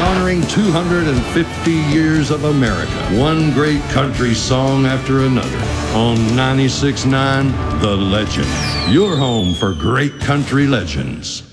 honoring 250 years of America. One great country song after another. On 96.9, The Legend. Your home for great country legends.